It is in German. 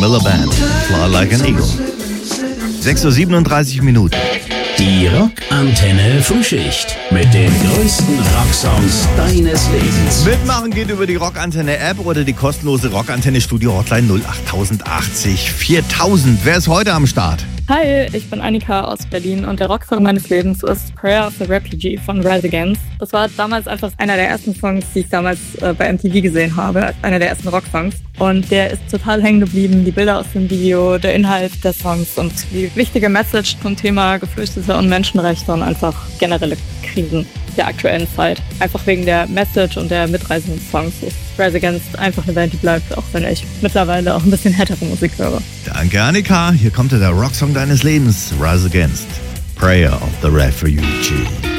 Miller Band, Fly Like an Eagle. 6:37 Minuten. Die Rockantenne Frühschicht mit den größten Rocksongs deines Lebens. Mitmachen geht über die Rockantenne App oder die kostenlose Rockantenne Studio Hotline 08080 4000. Wer ist heute am Start? Hi, ich bin Annika aus Berlin und der Rocksong meines Lebens ist Prayer of the Refugee von Rise Against. Das war damals einfach einer der ersten Songs, die ich damals bei MTV gesehen habe, einer der ersten Rocksongs. Und der ist total hängen geblieben, die Bilder aus dem Video, der Inhalt der Songs und die wichtige Message zum Thema Geflüchtete und Menschenrechte und einfach generelle Krisen der aktuellen Zeit. Einfach wegen der Message und der mitreißenden Songs ist Rise Against einfach eine Band, die bleibt, auch wenn ich mittlerweile auch ein bisschen härtere Musik höre. Danke, Annika. Hier kommt der Rocksong deines Lebens, Rise Against, Prayer of the Refugee.